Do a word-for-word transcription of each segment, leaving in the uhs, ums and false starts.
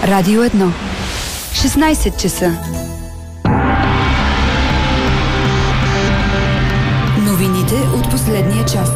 Радио едно. шестнайсет часа. Новините от последния час.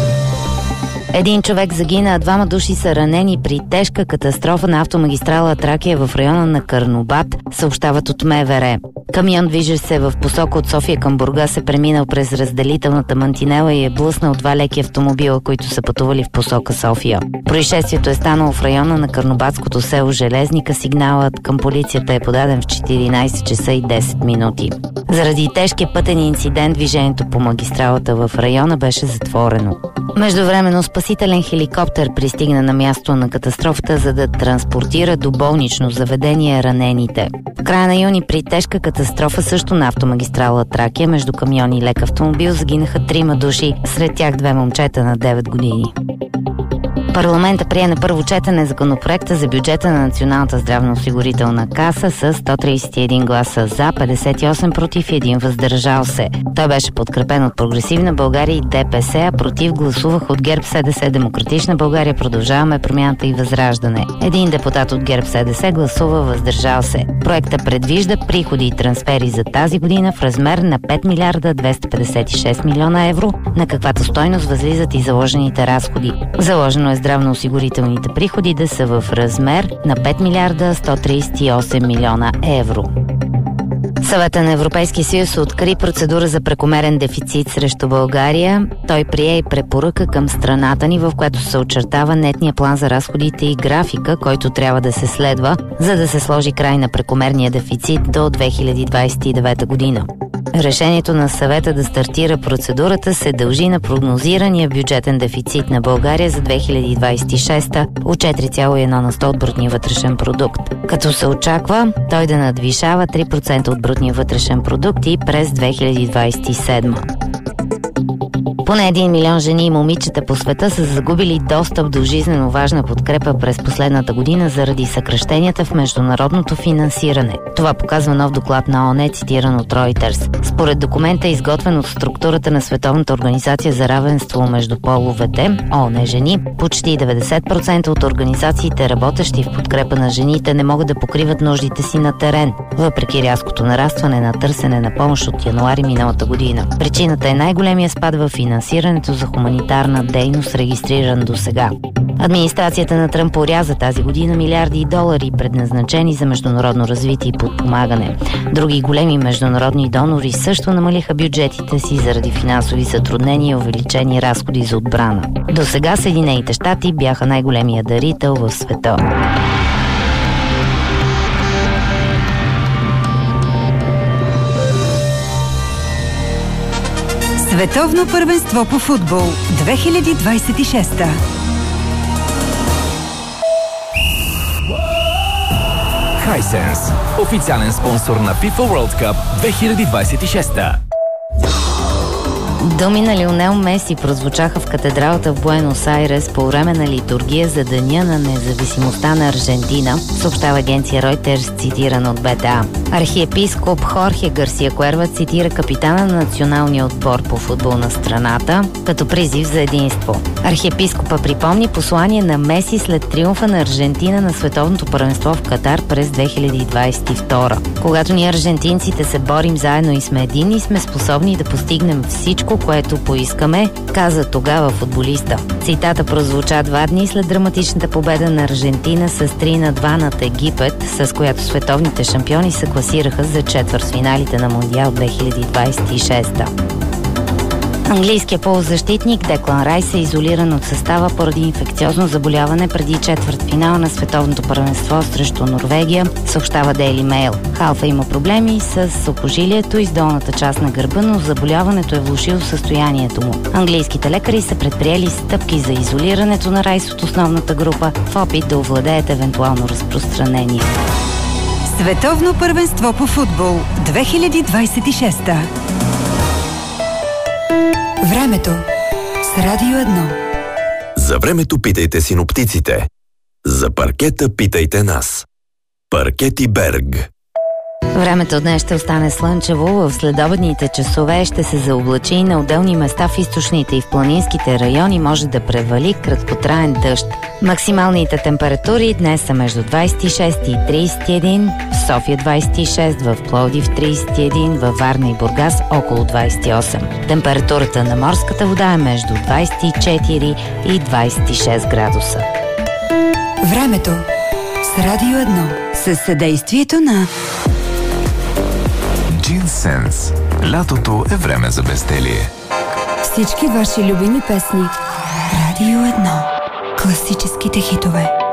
Един човек загина, а двама души са ранени при тежка катастрофа на автомагистрала Тракия в района на Карнобат, съобщават от МВР. Камион, движещ се в посока от София към Бургас, е преминал през разделителната мантинела и е блъснал два леки автомобила, които са пътували в посока София. Происшествието е станало в района на карнобатското село Железника. Сигналът към полицията е подаден в четиринайсет часа и десет минути. Заради тежкия пътен инцидент, движението по магистралата в района беше затворено. Междувременно спасителен хеликоптер пристигна на място на катастрофата, за да транспортира до болнично заведение ранените. В края на юни при тежка катастрофа също на автомагистрала Тракия между камион и лек автомобил загинаха трима души, сред тях две момчета на девет години. Парламента прие на първо четене законопроекта за бюджета на Националната здравноосигурителна каса с сто трийсет и един гласа за, петдесет и осем против и един въздържал се. Той беше подкрепен от Прогресивна България и ДПС, а против гласуваха от ГЕРБ, СДС, Демократична България, Продължаваме промяната и Възраждане. Един депутат от ГЕРБ, СДС гласува въздържал се. Проекта предвижда приходи и трансфери за тази година в размер на пет милиарда двеста петдесет и шест милиона евро, на каквато стойност възлизат и заложените разходи. Заложено е здравноосигурителните приходи да са в размер на пет милиарда сто трийсет и осем милиона евро. Съвета на Европейския съюз откри процедура за прекомерен дефицит срещу България. Той прие и препоръка към страната ни, в която се очертава нетния план за разходите и графика, който трябва да се следва, за да се сложи край на прекомерния дефицит до две хиляди двайсет и девета година. Решението на съвета да стартира процедурата се дължи на прогнозирания бюджетен дефицит на България за две хиляди двайсет и шеста от четири цяло и едно на сто от брутния вътрешен продукт, като се очаква той да надвишава три процента от брутния вътрешен продукт и през две хиляди двайсет и седма. Поне един милион жени и момичета по света са загубили достъп до жизнено важна подкрепа през последната година заради съкращенията в международното финансиране. Това показва нов доклад на ООН, цитиран от Reuters. Според документа, изготвен от структурата на Световната организация за равенство между половете, ООН жени, почти деветдесет процента от организациите, работещи в подкрепа на жените, не могат да покриват нуждите си на терен, въпреки рязкото нарастване на търсене на помощ от януари миналата година. Причината е най-големия спад в финансирането за хуманитарна дейност, регистриран до сега. Администрацията на Тръмп оряза тази година милиарди долари, предназначени за международно развитие и подпомагане. Други големи международни донори също намалиха бюджетите си заради финансови затруднения и увеличени разходи за отбрана. До сега Съединените щати бяха най-големия дарител в света. Световно първенство по футбол две хиляди двайсет и шеста. Hisense, официален спонсор на FIFA World Cup две хиляди двайсет и шеста. Думи на Лионел Меси прозвучаха в катедралата в Буенос Айрес по време на литургия за Деня на независимостта на Аржентина, съобщава агенция Reuters, цитирана от БТА. Архиепископ Хорхе Гарсия Куерва цитира капитана на националния отбор по футбол на страната като призив за единство. Архиепископа припомни послание на Меси след триумфа на Аржентина на световното първенство в Катар през две хиляди двайсет и втора. Когато ние аржентинците се борим заедно и сме едини, сме способни да постигнем всичко, което поискаме, каза тогава футболиста. Цитата прозвуча два дни след драматичната победа на Аржентина с три на два над Египет, с която световните шампиони се класираха за четвъртфиналите на Мондиал две хиляди двайсет и шеста. Английският полузащитник Деклан Райс е изолиран от състава поради инфекциозно заболяване преди четвъртфинал на световното първенство срещу Норвегия, съобщава Daily Mail. Халфа има проблеми с сухожилието и с долната част на гърба, но заболяването е влошило състоянието му. Английските лекари са предприели стъпки за изолирането на Райс от основната група в опит да овладеят евентуално разпространение. Световно първенство по футбол две хиляди двайсет и шеста. Времето с Радио едно. За времето питайте синоптиците. За паркета питайте нас. Паркети Берг. Времето днес ще остане слънчево, в следобедните часове ще се заоблачи и на отделни места в източните и в планинските райони може да превали краткотраен дъжд. Максималните температури днес са между двадесет и шест и тридесет и един, в София двадесет и шест, в Пловдив тридесет и един, във Варна и Бургас около двадесет и осем. Температурата на морската вода е между двадесет и четири и двадесет и шест градуса. Времето с Радио едно със съдействието на Джинсенс. Лятото е време за безделие. всички ваши любими песни. Радио едно. Класическите хитове.